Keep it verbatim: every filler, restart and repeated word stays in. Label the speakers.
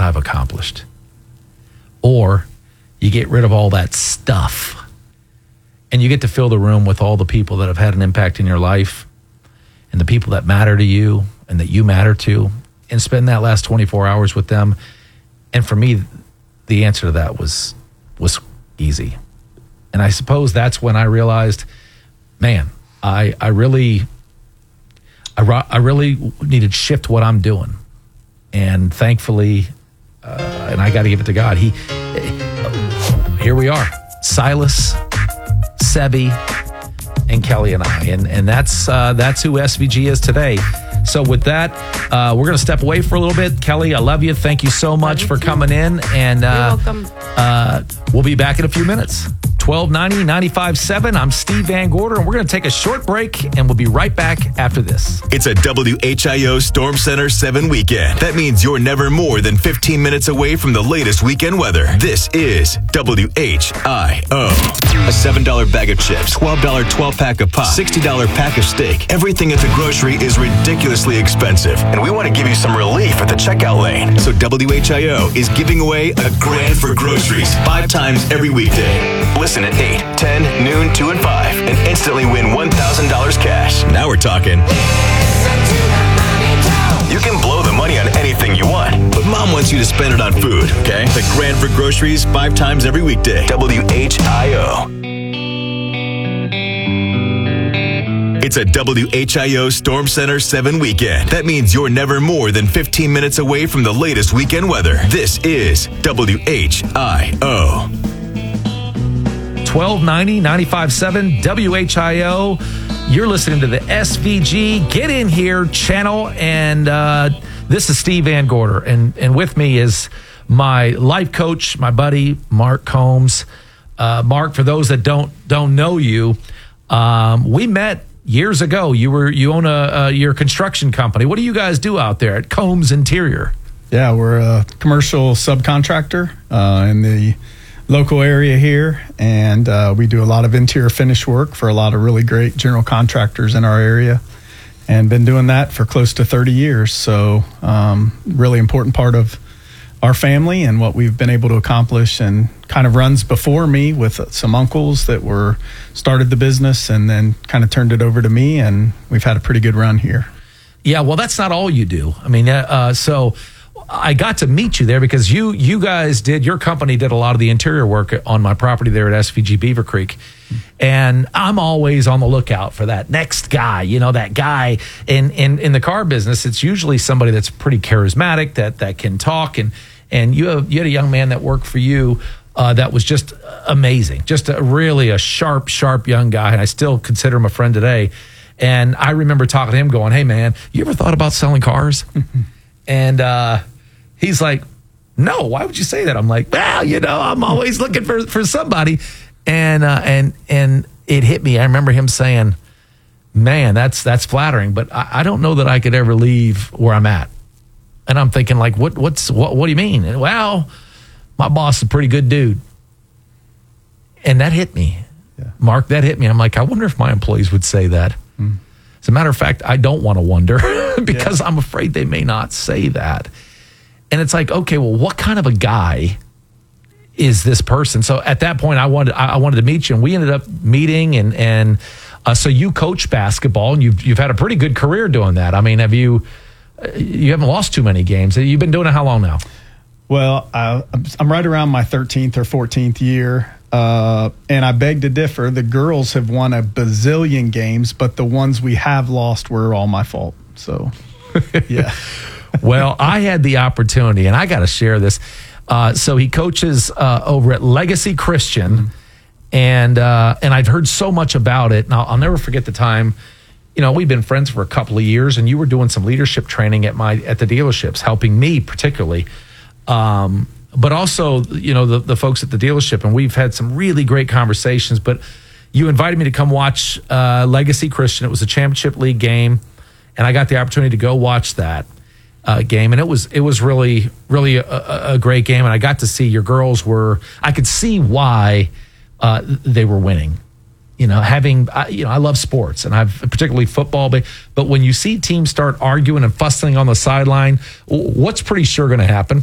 Speaker 1: I've accomplished. Or you get rid of all that stuff and you get to fill the room with all the people that have had an impact in your life and the people that matter to you and that you matter to, and spend that last twenty-four hours with them. And for me, the answer to that was was easy. And I suppose that's when I realized, man, I I really I, I really needed to shift what I'm doing. And thankfully, uh, and I got to give it to God, he here we are, Silas, Sebi, and Kelly and I, and and that's uh, that's who S V G is today. So with that, uh, we're going to step away for a little bit. Kelly, I love you. Thank you so much for coming in, and uh,
Speaker 2: You're welcome.
Speaker 1: Uh, we'll be back in a few minutes. twelve ninety, ninety-five point seven. I'm Steve Van Gorder, and we're going to take a short break, and we'll be right back after this.
Speaker 3: It's a W H I O Storm Center seven weekend. That means you're never more than fifteen minutes away from the latest weekend weather. This is W H I O. A seven dollar bag of chips, twelve dollar twelve-pack of pop, sixty dollar pack of steak. Everything at the grocery is ridiculously expensive, and we want to give you some relief at the checkout lane. So W H I O is giving away a grand for groceries five times every weekday. Listen at eight, ten, noon, two, and five, and instantly win one thousand dollars cash. Now we're talking. You can blow the money on anything you want, but Mom wants you to spend it on food, okay? The grand for groceries five times every weekday. W H I O. It's a W H I O Storm Center seven weekend. That means you're never more than fifteen minutes away from the latest weekend weather. This is W H I O.
Speaker 1: twelve ninety, ninety-five point seven, W H I O. You're listening to the S V G Get In Here channel, and uh, this is Steve Van Gorder, and, and with me is my life coach, my buddy, Mark Combs. Uh, Mark, for those that don't don't know you, um, we met years ago. You were you own a, a your construction company. What do you guys do out there at Combs Interior?
Speaker 4: Yeah, we're a commercial subcontractor uh, in the local area here, and uh, we do a lot of interior finish work for a lot of really great general contractors in our area, and been doing that for close to thirty years. So um, really important part of our family and what we've been able to accomplish, and kind of runs before me with some uncles that were started the business and then kind of turned it over to me, and we've had a pretty good run here.
Speaker 1: Yeah, well, that's not all you do. I mean, uh, so I got to meet you there because you you guys did, your company did a lot of the interior work on my property there at S V G Beaver Creek. And I'm always on the lookout for that next guy, you know, that guy in, in, in the car business. It's usually somebody that's pretty charismatic, that that can talk. And and you, have, you had a young man that worked for you uh, that was just amazing, just a, really a sharp, sharp young guy. And I still consider him a friend today. And I remember talking to him going, hey, man, you ever thought about selling cars? And uh, he's like, no, why would you say that? I'm like, well, you know, I'm always looking for, for somebody. And uh, and and it hit me. I remember him saying, man, that's that's flattering, but I, I don't know that I could ever leave where I'm at. And I'm thinking, like, what what's what what do you mean? And, well, my boss is a pretty good dude. And that hit me. Yeah. Mark, that hit me. I'm like, I wonder if my employees would say that. Mm. As a matter of fact, I don't want to wonder because yeah. I'm afraid they may not say that. And it's like, okay, well, what kind of a guy is this person? So at that point, I wanted I wanted to meet you, and we ended up meeting. And and uh, so you coach basketball, and you've you've had a pretty good career doing that. I mean, have you you haven't lost too many games? You've been doing it how long now?
Speaker 4: Well, uh, I'm right around my thirteenth or fourteenth year. Uh, and I beg to differ. The girls have won a bazillion games, but the ones we have lost were all my fault. So, yeah.
Speaker 1: Well, I had the opportunity, and I got to share this. Uh, so he coaches uh, over at Legacy Christian, mm-hmm. and uh, and I've heard so much about it. And I'll, I'll never forget the time. You know, we've been friends for a couple of years, and you were doing some leadership training at my at the dealerships, helping me particularly. Um, but also, you know, the, the folks at the dealership, and we've had some really great conversations. But you invited me to come watch uh, Legacy Christian. It was a championship league game, and I got the opportunity to go watch that uh, game, and it was it was really really a, a great game. And I got to see your girls were. I could see why uh, they were winning. You know, having I, you know, I love sports, and I've particularly football. But but when you see teams start arguing and fussing on the sideline, what's pretty sure going to happen?